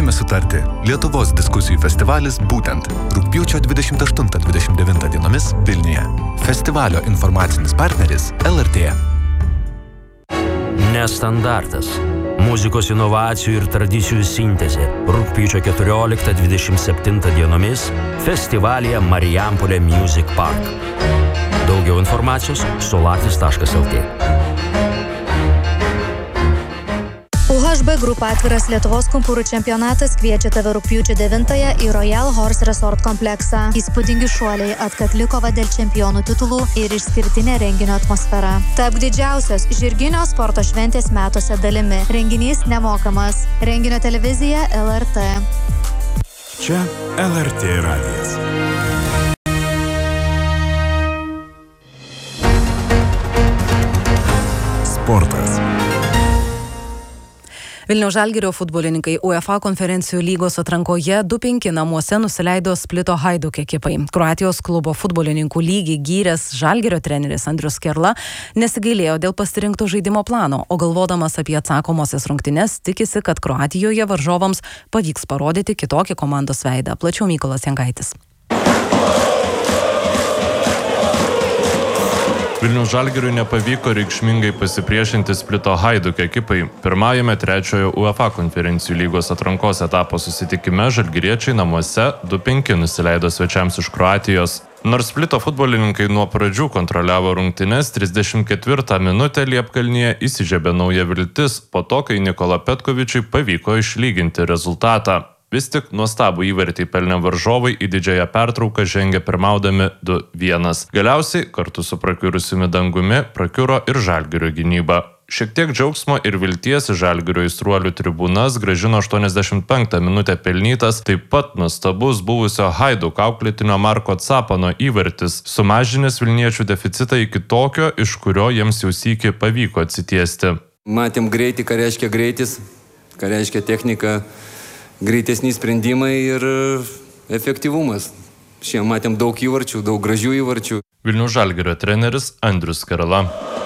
galime sutarti. Lietuvos diskusijų festivalis būtent rugpjūčio 28-29 dienomis Vilniuje. Festivalio informacinis partneris LRT. Nestandartas. Muzikos inovacijų ir tradicijų sintezė. Rugpjūčio 14-27 dienomis festivalyje Marijampolė Music Park. Daugiau informacijos solaris.lt. UHB Group atviras Lietuvos kumpūrų čempionatas kviečia tave rugpjūčio 9-ąją į Royal Horse Resort kompleksą. Įspūdingi šuoliai, atkakli kova dėl čempionų titulų ir išskirtinė renginio atmosfera. Tapk didžiausios žirginio sporto šventės metuose dalimi. Renginys nemokamas. Renginio televizija LRT. Čia LRT radijas. Sportas. Vilniaus Žalgirio futbolininkai UEFA konferencijų lygos atrankoje 2-5 namuose nusileido Splito Hajduk ekipai. Kroatijos klubo futbolininkų lygį gyręs Žalgirio treneris Andrius Skerla nesigailėjo dėl pasirinkto žaidimo plano, o galvodamas apie atsakomosias rungtynes tikisi, kad Kroatijoje varžovams pavyks parodyti kitokį komandos veidą. Plačiau Mykolas Jankaitis. Vilniaus Žalgiriui nepavyko reikšmingai pasipriešinti Splito Hajduk ekipai. Pirmajame trečiojo UEFA konferencijų lygos atrankos etapo susitikime žalgiriečiai namuose 2-5 nusileido svečiams iš Kroatijos. Nors Splito futbolininkai nuo pradžių kontroliavo rungtynes, 34 minutę Liepkalnyje įsižiebė nauja viltis, po to, kai Nikola Petkovičiui pavyko išlyginti rezultatą. Vis tik nuostabų įvartį pelnė varžovai į didžiąją pertrauką žengė pirmaudami 2-1. Galiausiai, kartu su prakiurusiumi dangumi, prakiuro ir Žalgirio gynyba. Šiek tiek džiaugsmo ir vilties į Žalgirio aistruolių tribūnas grąžino 85 minutę pelnytas, taip pat nuostabus buvusio Hajduk auklėtinio Marko Capano įvartis, sumažinęs vilniečių deficitą iki tokio, iš kurio jiems jau sykį pavyko atsitiesti. Matėm greitį, ką reiškia greitis, ką reiškia technika. Greitesni sprendimai ir efektyvumas. Šiandien matėm daug įvarčių, daug gražių įvarčių. Vilniaus Žalgirio treneris Andrius Skerla.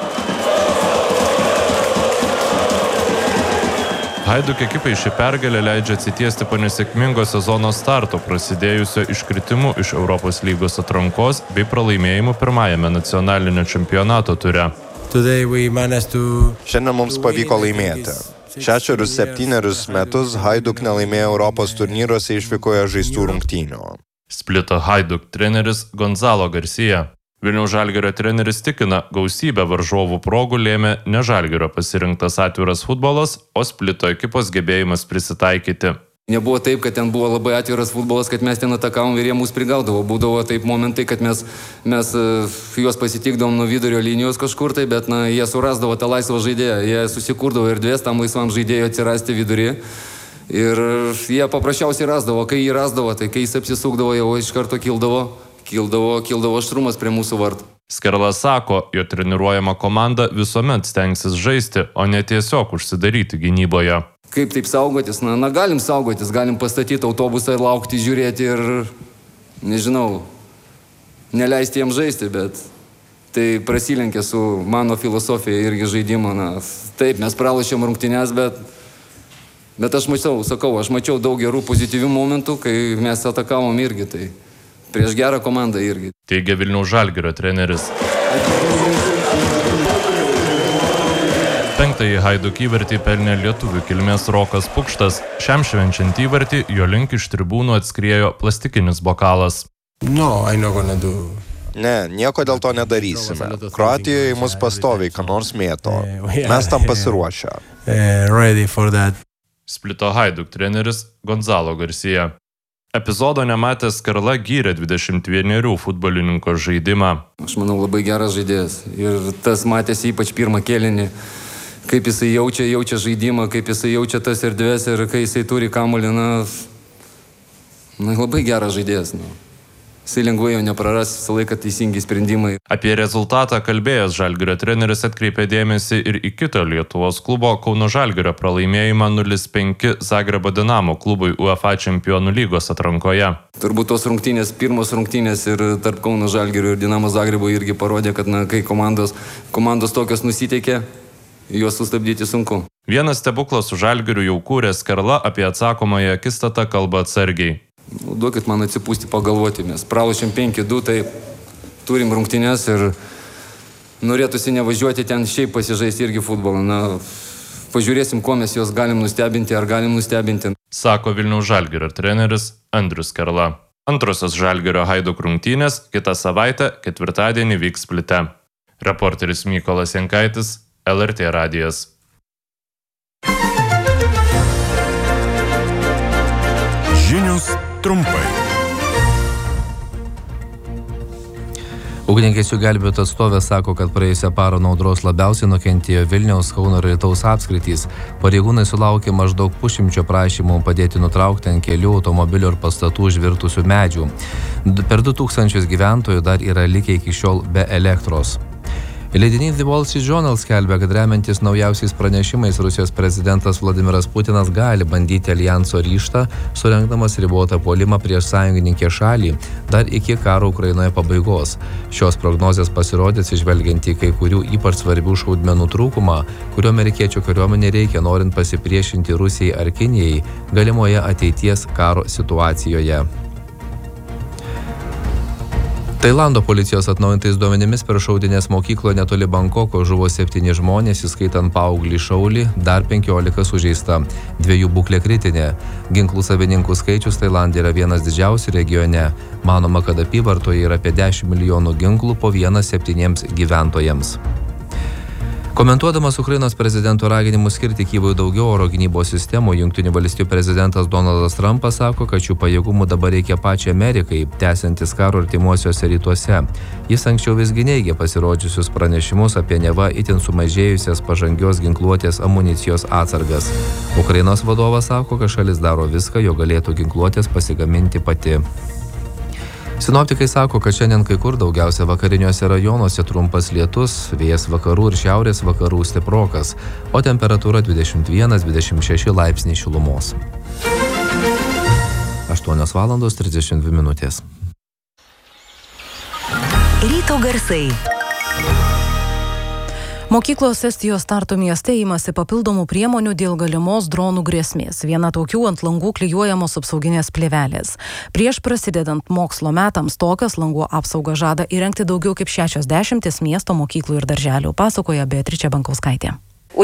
Hajduk ekipai ši pergalė leidžia atsitiesti po nesėkmingo sezono starto, prasidėjusio iškritimu iš Europos lygos atrankos bei pralaimėjimu pirmajame nacionalinio čempionato ture. Šiandien mums pavyko laimėti. 6-7 metus Hajduk nelaimėjo Europos turnyruose išvykoje žaistų rungtynių. Splito Hajduk treneris Gonzalo Garcia. Vilniaus Žalgirio treneris tikina, gausybę varžovų progų lėmė ne Žalgirio pasirinktas atviras futbolas, o Splito ekipos gebėjimas prisitaikyti. Nebuvo taip, kad ten buvo labai atviras futbolas, kad mes ten atakavom ir jie mus prigaudavo. Būdavo taip momentai, kad mes juos pasitikdavom nuo vidurio linijos kažkur tai, bet jie surasdavo tą laisvą žaidėją. Jie susikurdavo erdvės tam laisvam žaidėjui atsirasti vidury. Ir jie paprasčiausiai rasdavo. Kai jį rasdavo, tai kai jis apsisukdavo, jau iš karto kildavo aštrumas prie mūsų vartų. Skerla sako, jo treniruojama komanda visuomet stengsis žaisti, o ne tiesiog užsidaryti gynyboje. Kaip taip saugotis? Galim saugotis, galim pastatyti autobusą ir laukti, žiūrėti ir, nežinau, neleisti jiems žaisti, bet tai prasilenkia su mano filosofija irgi žaidimo. Taip, mes pralošėm rungtynes, bet aš mačiau daug gerų pozityvių momentų, kai mes atakavom irgi, tai prieš gerą komandą irgi. Teigia Vilniaus Žalgirio treneris. 5-ąjį Hajduk įvartį pelnė lietuvių kilmės Rokas Pukštas. Šiam švenčiant įvartį jo link iš tribūnų atskriejo plastikinis bokalas. Ne, nieko dėl to nedarysime. Kroatijoje mus pastoviai ką nors mėto. Mes tam pasiruošę. Splito Hajduk treneris Gonzalo Garcia. Epizodo nematęs Skerla gyrė 21 futbolininko žaidimą. Aš manau, labai geras žaidėjas. Ir tas matėsi ypač pirmą kėlinį. Kaip jisai jaučia žaidimą, kaip jisai jaučia tas erdvės ir kai jisai turi kamuolį, labai geras žaidėjas. Jisai lengvai jo nepraras, visą laiką teisingi sprendimai. Apie rezultatą kalbėjęs Žalgirio treneris atkreipė dėmesį ir į kito Lietuvos klubo Kauno Žalgirio pralaimėjimą 0-5 Zagrebo Dinamo klubui UEFA čempionų lygos atrankoje. Turbūt tos rungtynės, pirmos rungtynės ir tarp Kauno Žalgirio ir Dinamo Zagrebo irgi parodė, kad kai komandos tokios nusiteikė, juos sustabdyti sunku. Vienas stebuklas su Žalgiriu jau kūrė Skerla, apie atsakomąją akistatą kalba atsargiai. Duokit man atsipūsti pagalvoti, mes pralošėm 5-2, tai turim rungtynes ir norėtųsi nevažiuoti ten šiaip pasižaisti irgi futbolą. Na, pažiūrėsim, ko mes juos galim nustebinti, ar galim nustebinti. Sako Vilniaus Žalgirio treneris Andrius Skerla. Antrosios Žalgirio Hajduk rungtynės kitą savaitę, ketvirtadienį vyks Splite. Reporteris Mykolas Jankaitis, LRT radijas. Žinios trumpai. Ugniagesių gelbėtojų atstovė sako, kad praėjusią parą nuo audros labiausiai nukentėjo Vilniaus, Kauno ir Alytaus apskritys. Pareigūnai sulaukė maždaug 100 prašymų padėti nutraukti ant kelių, automobilių ir pastatų užvirtusių medžių. Per 2000 gyventojų dar yra likę iki šiol be elektros. Leidinys The Wall Street Journal skelbia, kad remiantis naujausiais pranešimais Rusijos prezidentas Vladimiras Putinas gali bandyti aljanso ryžtą, surengdamas ribotą puolimą prieš sąjungininkę šalį dar iki karo Ukrainoje pabaigos. Šios prognozės pasirodys išvelgiant į kai kurių ypač svarbių šaudmenų trūkumą, kurio amerikiečių kariuomenė reikia norint pasipriešinti Rusijai ar Kinijai galimoje ateities karo situacijoje. Tailando policijos atnaujintais duomenimis per šaudynes mokykloje netoli Bankoko žuvo 7 žmonės, įskaitant paauglį Šaulį, dar 15 sužeista. 2 būklė kritinė. Ginklų savininkų skaičius Tailande yra vienas didžiausių regione. Manoma, kad apyvartoje yra apie 10 milijonų ginklų po 1-7 gyventojams. Komentuodamas Ukrainos prezidento raginimus skirti Kyjivui daugiau oro gynybos sistemų, Jungtinių valstijų prezidentas Donaldas Trumpas sako, kad šių pajėgumų dabar reikia pačiai Amerikai, tęsiantis karo artimuosiuose rytuose. Jis anksčiau visgi neigė pasirodžiusius pranešimus apie neva itin sumažėjusias pažangios ginkluotės amunicijos atsargas. Ukrainos vadovas sako, kad šalis daro viską, jo galėtų ginkluotės pasigaminti pati. Sinoptikai sako, kad šiandien kai kur daugiausia vakariniuose rajonuose trumpas lietus, vėjas vakarų ir šiaurės vakarų stiprokas, o temperatūra 21-26 laipsniai šilumos. 8:32. Ryto garsai. Mokyklos Estijos Tartu mieste imasi papildomų priemonių dėl galimos dronų grėsmės. Viena tokių ant langų klijuojamos apsauginės plėvelės. Prieš prasidedant mokslo metams tokias langų apsaugą žada įrengti daugiau kaip 60 miesto mokyklų ir darželių, pasakoja Beatričė Bankauskaitė.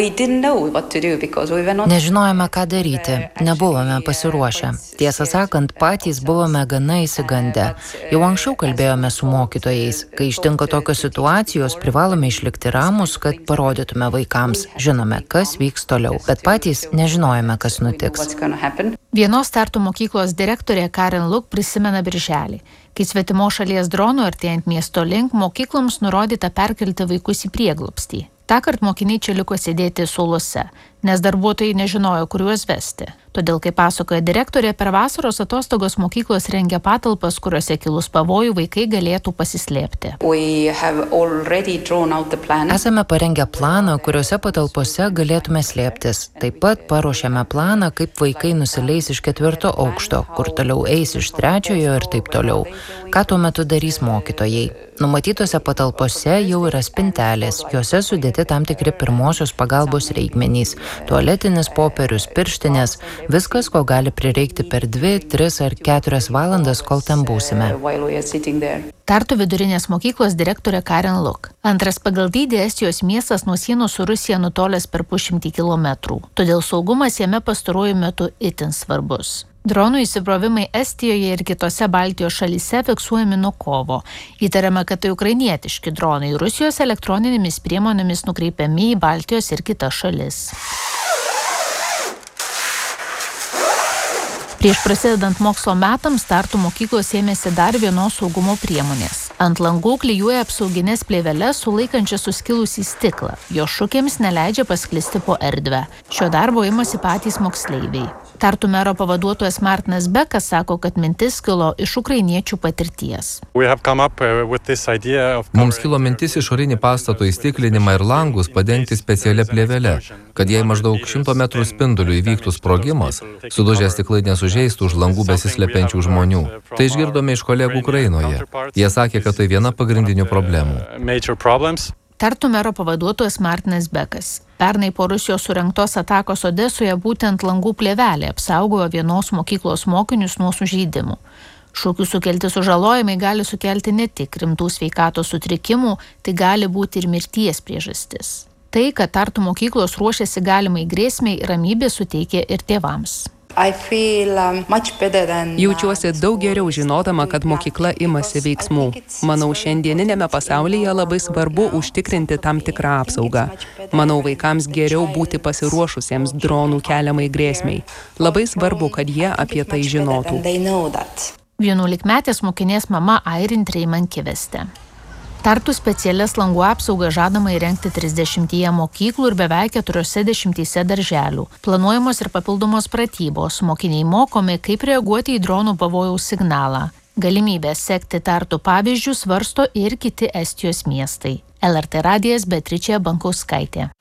Nežinojome, ką daryti, nebuvome pasiruošę. Tiesą sakant, patys buvome gana įsigandę. Jau anksčiau kalbėjome su mokytojais. Kai ištinka tokios situacijos, privalome išlikti ramus, kad parodytume vaikams. Žinome, kas vyks toliau, bet patys nežinojome, kas nutiks. Vienos Tartu mokyklos direktorė Karen Luk prisimena birželį, kai svetimo šalies dronų artėjant miesto link mokykloms nurodyta perkelti vaikus į prieglobstį. Tąkart mokiniai čia liko sėdėti suoluose, nes darbuotojai nežinojo, kur juos vesti. Todėl, kaip pasakoja direktorė, per vasaros atostogos mokyklos rengia patalpas, kuriuose kilus pavojų vaikai galėtų pasislėpti. Esame parengę planą, kuriuose patalpose galėtume slėptis. Taip pat paruošėme planą, kaip vaikai nusileis iš 4 aukšto, kur toliau eis iš 3 ir taip toliau. Ką tuo metu darys mokytojai? Numatytose patalpose jau yra spintelės, juose sudėti tam tikri pirmosios pagalbos reikmenys, tualetinis popierius, pirštinės, viskas, ko gali prireikti per 2, 3 ar 4 valandas, kol ten būsime. Tartu vidurinės mokyklos direktorė Karen Luk. Antras pagal dydį Estijos miestas nuo sienos su Rusija nutolęs per 100 kilometrų. Todėl saugumas jame pastaruoju metu itin svarbus. Dronų įsibrovimai Estijoje ir kitose Baltijos šalyse fiksuojami nuo kovo. Įtariama, kad tai ukrainietiški dronai Rusijos elektroninėmis priemonėmis nukreipiami į Baltijos ir kitas šalis. Prieš prasidedant mokslo metams Tartu mokyklos ėmėsi dar vienos saugumo priemonės. Ant langų klijuoja apsauginės plėveles sulaikančias suskilusį stiklą. Jo šukėms neleidžia pasklisti po erdvę. Šio darbo imasi patys moksleiviai. Tartu mero pavaduotojas Martinas Bekas sako, kad mintis kilo iš ukrainiečių patirties. Mums kilo mintis išorinį pastato įstiklinimą ir langus padengti specialią plėvelę, kad jei maždaug 100 metrų spinduliu įvyktų sprogimas, sudužę stiklai nesužeistų už langų besislepiančių žmonių. Tai išgirdome iš kolegų Ukrainoje. Jie sakė, kad tai viena pagrindinių problemų. Tartu mero pavaduotojas Martinas Bekas. Pernai po Rusijos surengtos atakos Odesoje būtent langų plėvelė apsaugojo vienos mokyklos mokinius nuo sužeidimų. Šūkių sukelti sužalojimai gali sukelti ne tik rimtų sveikatos sutrikimų, tai gali būti ir mirties priežastis. Tai, kad Tartu mokyklos ruošiasi galimai grėsmei, ramybė suteikia ir tėvams. Jaučiuosi daug geriau žinodama, kad mokykla imasi veiksmų. Manau, šiandieninėme pasaulyje labai svarbu užtikrinti tam tikrą apsaugą. Manau, vaikams geriau būti pasiruošusiems dronų keliamai grėsmei. Labai svarbu, kad jie apie tai žinotų. 11-metės mokinės mama Airin Treiman Kiveste. Tartu specialias langų apsaugas žadama įrengti 30 mokyklų ir beveik 40 darželių. Planuojamos ir papildomos pratybos. Mokiniai mokomi, kaip reaguoti į dronų pavojaus signalą. Galimybę sekti Tartu pavyzdžių svarsto ir kiti Estijos miestai. LRT radijas Beatričė Bankauskaitė.